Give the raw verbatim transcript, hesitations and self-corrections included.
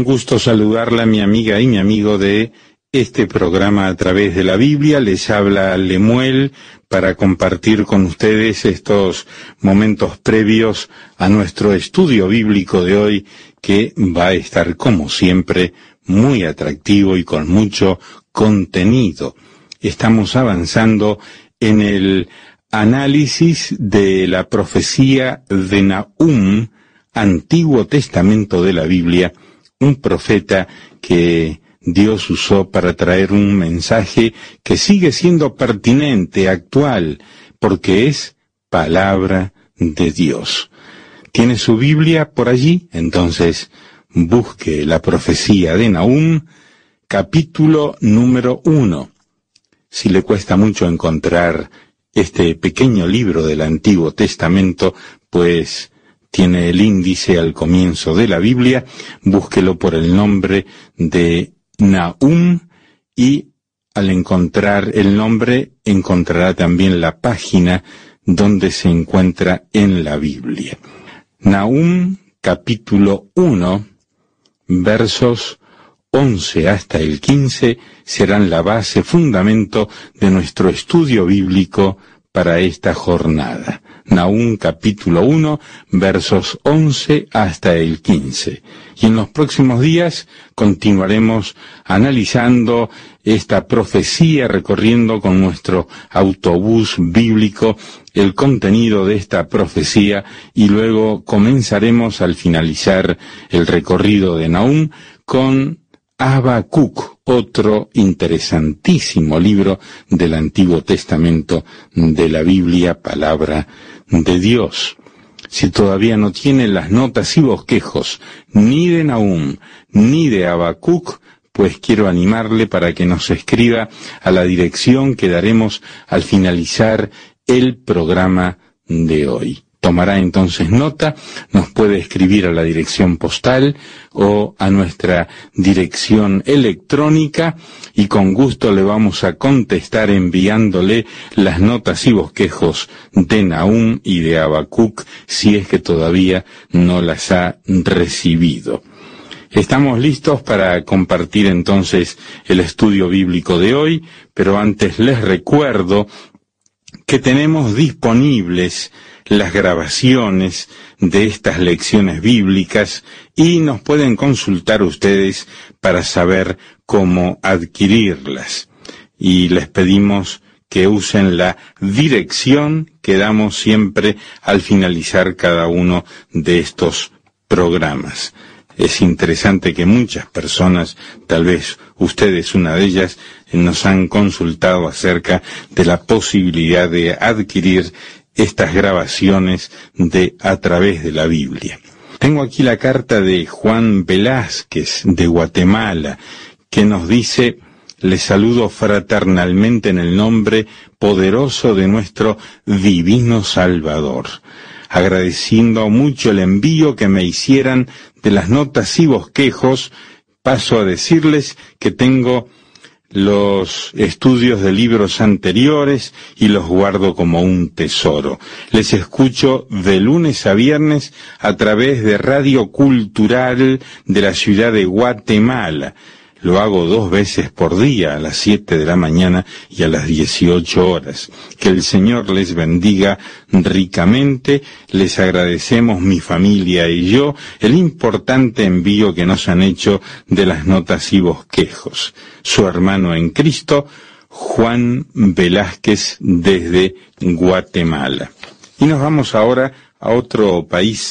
Un gusto saludarla, mi amiga y mi amigo de este programa a través de la Biblia. Les habla Lemuel para compartir con ustedes estos momentos previos a nuestro estudio bíblico de hoy, que va a estar, como siempre, muy atractivo y con mucho contenido. Estamos avanzando en el análisis de la profecía de Nahum, Antiguo Testamento de la Biblia, un profeta que Dios usó para traer un mensaje que sigue siendo pertinente, actual, porque es palabra de Dios. ¿Tiene su Biblia por allí? Entonces busque la profecía de Nahum, capítulo número uno. Si le cuesta mucho encontrar este pequeño libro del Antiguo Testamento, pues tiene el índice al comienzo de la Biblia, búsquelo por el nombre de Nahum y al encontrar el nombre encontrará también la página donde se encuentra en la Biblia. Nahum capítulo uno, versos once hasta el quince serán la base, fundamento de nuestro estudio bíblico para esta jornada. Nahum capítulo uno, versos once hasta el quince. Y en los próximos días continuaremos analizando esta profecía, recorriendo con nuestro autobús bíblico el contenido de esta profecía, y luego comenzaremos al finalizar el recorrido de Nahum con Habacuc, otro interesantísimo libro del Antiguo Testamento de la Biblia, palabra de Dios. Si todavía no tiene las notas y bosquejos ni de Nahum ni de Habacuc, pues quiero animarle para que nos escriba a la dirección que daremos al finalizar el programa de hoy. Tomará entonces nota, nos puede escribir a la dirección postal o a nuestra dirección electrónica y con gusto le vamos a contestar enviándole las notas y bosquejos de Nahum y de Habacuc si es que todavía no las ha recibido. Estamos listos para compartir entonces el estudio bíblico de hoy, pero antes les recuerdo que tenemos disponibles las grabaciones de estas lecciones bíblicas y nos pueden consultar ustedes para saber cómo adquirirlas. Y les pedimos que usen la dirección que damos siempre al finalizar cada uno de estos programas. Es interesante que muchas personas, tal vez ustedes una de ellas, nos han consultado acerca de la posibilidad de adquirir estas grabaciones de a través de la Biblia. Tengo aquí la carta de Juan Velázquez de Guatemala, que nos dice: les saludo fraternalmente en el nombre poderoso de nuestro divino Salvador, agradeciendo mucho el envío que me hicieran de las notas y bosquejos. Paso a decirles que tengo los estudios de libros anteriores y los guardo como un tesoro. Les escucho de lunes a viernes a través de Radio Cultural de la ciudad de Guatemala. Lo hago dos veces por día, a las siete de la mañana y a las dieciocho horas. Que el Señor les bendiga ricamente. Les agradecemos, mi familia y yo, el importante envío que nos han hecho de las notas y bosquejos. Su hermano en Cristo, Juan Velázquez, desde Guatemala. Y nos vamos ahora a otro país